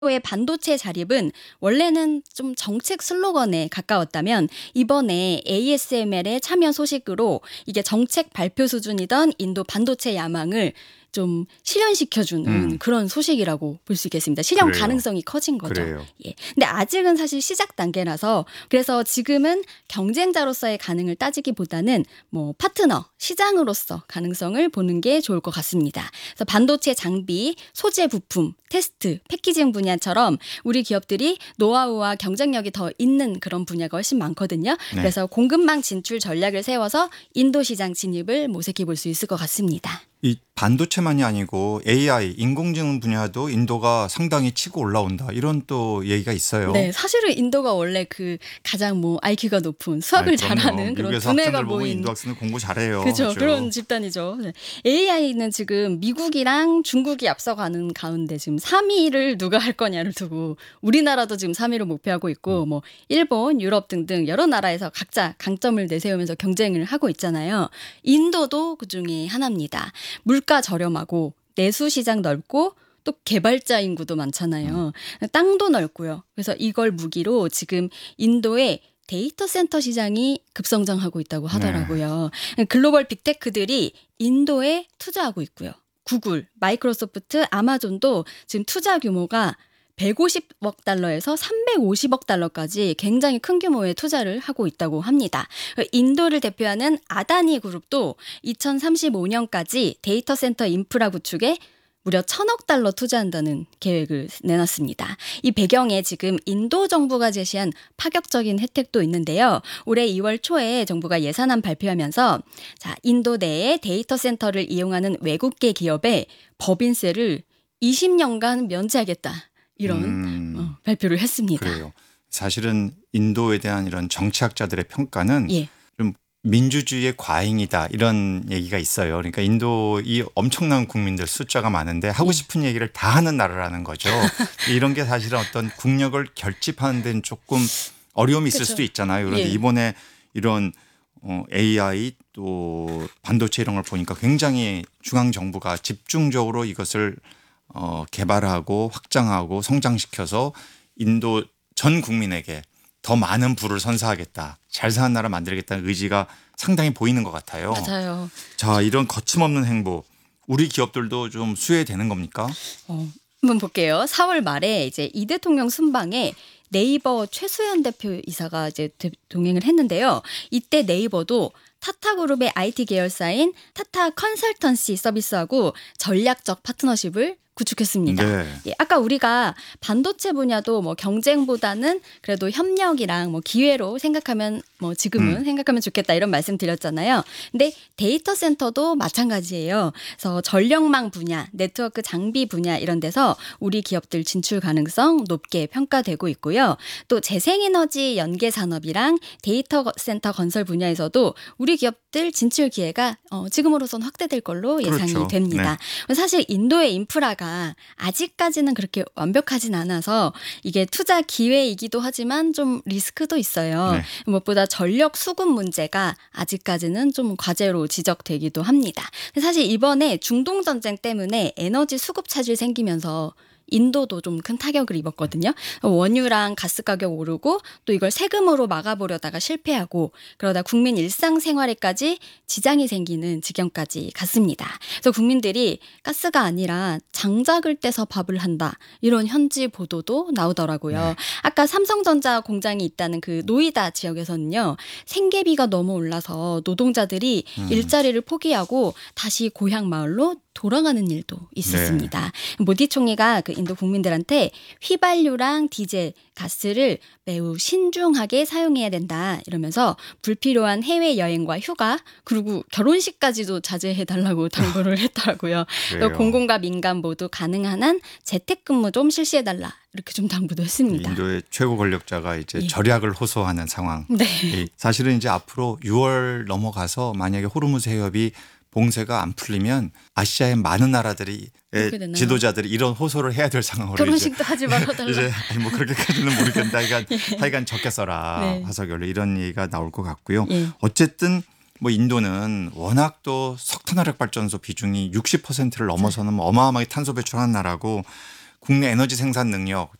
의 반도체 자립은 원래는 좀 정책 슬로건에 가까웠다면 이번에 ASML의 참여 소식으로 이게 정책 발표 수준이던 인도 반도체 야망을 좀 실현시켜주는 음. 그런 소식이라고 볼 수 있겠습니다. 실현 그래요. 가능성이 커진 거죠. 그래요. 예. 근데 아직은 사실 시작 단계라서 그래서 지금은 경쟁자로서의 가능을 따지기보다는 뭐 파트너, 시장으로서 가능성을 보는 게 좋을 것 같습니다. 그래서 반도체 장비, 소재 부품, 테스트, 패키징 분야처럼 우리 기업들이 노하우와 경쟁력이 더 있는 그런 분야가 훨씬 많거든요. 네. 그래서 공급망 진출 전략을 세워서 인도 시장 진입을 모색해 볼 수 있을 것 같습니다. 이 반도체만이 아니고 AI, 인공지능 분야도 인도가 상당히 치고 올라온다. 이런 또 얘기가 있어요. 네, 사실은 인도가 원래 그 가장 뭐 IQ가 높은 수학을 그럼요. 잘하는 그런 미국에서 두뇌가 학생들 보면 모인 인도 학생들 공부 잘해요. 그죠. 아주. 그런 집단이죠. 네. AI는 지금 미국이랑 중국이 앞서가는 가운데 지금 3위를 누가 할 거냐를 두고 우리나라도 지금 3위를 목표하고 있고 뭐 일본, 유럽 등등 여러 나라에서 각자 강점을 내세우면서 경쟁을 하고 있잖아요. 인도도 그중에 하나입니다. 물가 저렴하고 내수 시장 넓고 또 개발자 인구도 많잖아요. 땅도 넓고요. 그래서 이걸 무기로 지금 인도의 데이터 센터 시장이 급성장하고 있다고 하더라고요. 글로벌 빅테크들이 인도에 투자하고 있고요. 구글, 마이크로소프트, 아마존도 지금 투자 규모가 150억 달러에서 350억 달러까지 굉장히 큰 규모의 투자를 하고 있다고 합니다. 인도를 대표하는 아다니 그룹도 2035년까지 데이터 센터 인프라 구축에 무려 1,000억 달러 투자한다는 계획을 내놨습니다. 이 배경에 지금 인도 정부가 제시한 파격적인 혜택도 있는데요. 올해 2월 초에 정부가 예산안 발표하면서 자, 인도 내에 데이터 센터를 이용하는 외국계 기업에 법인세를 20년간 면제하겠다. 이런 발표를 했습니다. 그래요. 사실은 인도에 대한 이런 정치학자들의 평가는 예. 좀 민주주의의 과잉이다 이런 얘기가 있어요. 그러니까 인도 이 엄청난 국민들 숫자가 많은데 하고 싶은 얘기를 다 하는 나라라는 거죠. 이런 게 사실은 어떤 국력을 결집하는 데는 조금 어려움이 있을 그렇죠. 수도 있잖아요. 그런데 예. 이번에 이런 AI 또 반도체 이런 걸 보니까 굉장히 중앙 정부가 집중적으로 이것을 개발하고 확장하고 성장시켜서 인도 전 국민에게 더 많은 부를 선사하겠다. 잘 사는 나라 만들겠다는 의지가 상당히 보이는 것 같아요. 맞아요. 자, 이런 거침없는 행보 우리 기업들도 좀 수혜되는 겁니까? 한번 볼게요. 4월 말에 이제 이 대통령 순방에 네이버 최수연 대표이사가 이제 동행을 했는데요. 이때 네이버도 타타그룹의 IT 계열사인 타타 컨설턴시 서비스하고 전략적 파트너십을 구축했습니다. 네. 예, 아까 우리가 반도체 분야도 뭐 경쟁보다는 그래도 협력이랑 뭐 기회로 생각하면 뭐 지금은 생각하면 좋겠다 이런 말씀 드렸잖아요. 근데 데이터 센터도 마찬가지예요. 그래서 전력망 분야, 네트워크 장비 분야 이런 데서 우리 기업들 진출 가능성 높게 평가되고 있고요. 또 재생에너지 연계 산업이랑 데이터 센터 건설 분야에서도 우리 기업들 진출 기회가 지금으로선 확대될 걸로 예상이 그렇죠. 됩니다. 사실 인도의 인프라가 아직까지는 그렇게 완벽하진 않아서 이게 투자 기회이기도 하지만 좀 리스크도 있어요. 네. 무엇보다 전력 수급 문제가 아직까지는 좀 과제로 지적되기도 합니다. 사실 이번에 중동 전쟁 때문에 에너지 수급 차질이 생기면서 인도도 좀 큰 타격을 입었거든요. 원유랑 가스 가격 오르고 또 이걸 세금으로 막아보려다가 실패하고 그러다 국민 일상생활에까지 지장이 생기는 지경까지 갔습니다. 그래서 국민들이 가스가 아니라 장작을 떼서 밥을 한다. 이런 현지 보도도 나오더라고요. 네. 아까 삼성전자 공장이 있다는 그 노이다 지역에서는요. 생계비가 너무 올라서 노동자들이 일자리를 포기하고 다시 고향 마을로 돌아가는 일도 있었습니다. 모디 총리가 그 인도 국민들한테 휘발유랑 디젤, 가스를 매우 신중하게 사용해야 된다 이러면서 불필요한 해외 여행과 휴가 그리고 결혼식까지도 자제해달라고 당부를 했더라고요. 또 공공과 민간 모두 가능한 한 재택근무 좀 실시해달라 이렇게 좀 당부도 했습니다. 인도의 최고 권력자가 이제 절약을 호소하는 상황. 네. 사실은 이제 앞으로 6월 넘어가서 만약에 호르무즈 해협이 봉쇄가 안 풀리면 아시아의 많은 나라들이 지도자들이 이런 호소를 해야 될 상황으로 결혼식도 하지 말아달라. 이제 뭐 그렇게까지는 모르겠는데 하여간 적게 써라. 네. 화석연료 이런 얘기가 나올 것 같고요. 예. 어쨌든 뭐 인도는 워낙 또 석탄화력 발전소 비중이 60%를 넘어서는 어마어마하게 탄소 배출하는 나라고 국내 에너지 생산 능력